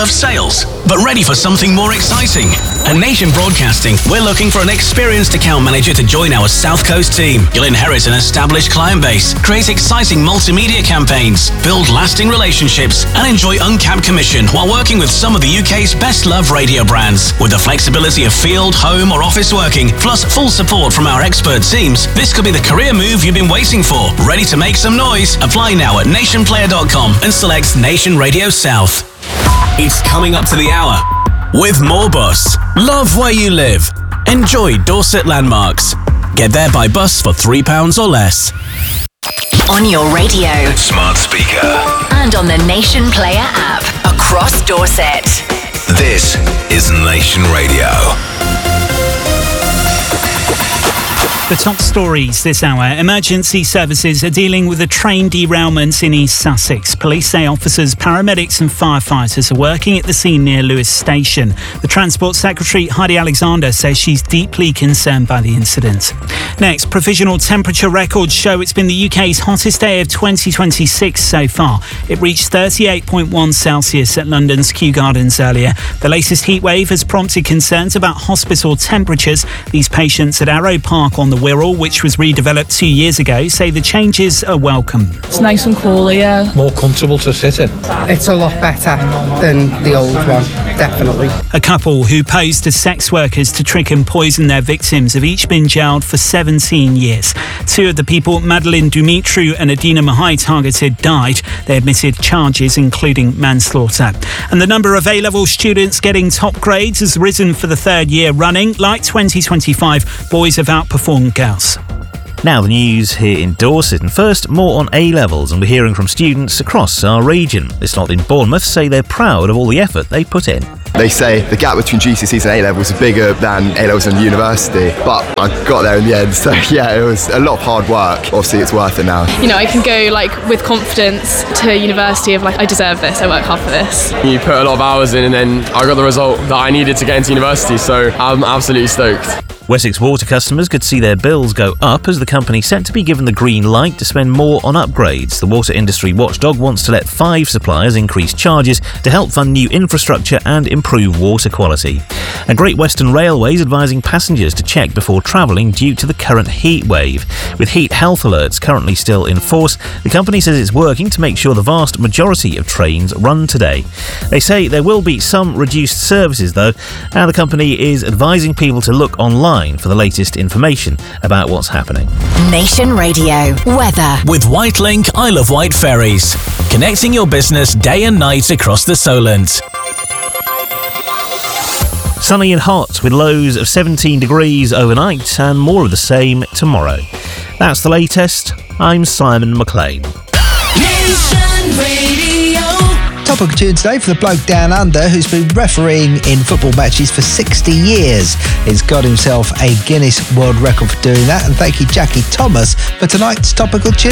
love sales, but ready for something more exciting? At Nation Broadcasting, we're looking for an experienced account manager to join our South Coast team. You'll inherit an established client base, create exciting multimedia campaigns, build lasting relationships, and enjoy uncapped commission while working with some of the UK's best-loved radio brands. With the flexibility of field, home, or office working, plus full support from our expert teams, this could be the career move you've been waiting for. Ready to make some noise? Apply now at nationplayer.com and select Nation Radio South. It's coming up to the hour with Moorbus. Love where you live. Enjoy Dorset landmarks. Get there by bus for £3 or less. On your radio, smart speaker, and on the Nation Player app across Dorset. This is Nation Radio. The top stories this hour. Emergency services are dealing with a train derailment in East Sussex. Police say officers, paramedics and firefighters are working at the scene near Lewes Station. The Transport Secretary, Heidi Alexander, says she's deeply concerned by the incident. Next, provisional temperature records show it's been the UK's hottest day of 2026 so far. It reached 38.1 Celsius at London's Kew Gardens earlier. The latest heatwave has prompted concerns about hospital temperatures. These patients at Arrow Park on the Wirral, which was redeveloped 2 years ago, say the changes are welcome. It's nice and cool, yeah. More comfortable to sit in. It's a lot better than the old one, definitely. A couple who posed as sex workers to trick and poison their victims have each been jailed for 17 years. Two of the people, Madeline Dumitru and Adina Mahai, targeted died. They admitted charges, including manslaughter. And the number of A-level students getting top grades has risen for the third year running. Like 2025, boys have outperformed girls. Now the news here in Dorset, and first more on A-levels, and we're hearing from students across our region. This lot in Bournemouth say they're proud of all the effort they put in. They say the gap between GCSEs and A-levels is bigger than A-levels and university, but I got there in the end, so yeah, it was a lot of hard work. Obviously it's worth it now. You know, I can go with confidence to university of I deserve this, I work hard for this. You put a lot of hours in and then I got the result that I needed to get into university, so I'm absolutely stoked. Wessex Water customers could see their bills go up as the company set to be given the green light to spend more on upgrades. The water industry watchdog wants to let 5 suppliers increase charges to help fund new infrastructure and improve water quality. And Great Western Railway is advising passengers to check before travelling due to the current heat wave. With heat health alerts currently still in force, the company says it's working to make sure the vast majority of trains run today. They say there will be some reduced services though, and the company is advising people to look online for the latest information about what's happening. Nation Radio weather with Whitelink Isle of Wight ferries, connecting your business day and night across the Solent. Sunny and hot with lows of 17 degrees overnight and more of the same tomorrow. That's the latest. I'm Simon McLean. Nation Radio. Topical tune today for the bloke down under who's been refereeing in football matches for 60 years. He's got himself a Guinness World Record for doing that, and thank you Jackie Thomas for tonight's topical tune.